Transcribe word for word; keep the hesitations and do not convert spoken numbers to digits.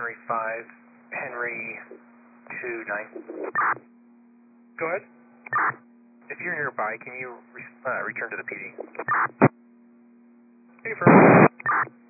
Henry five, Henry two nine. Go ahead. If you're nearby, can you re uh, return to the P D? Hey, first.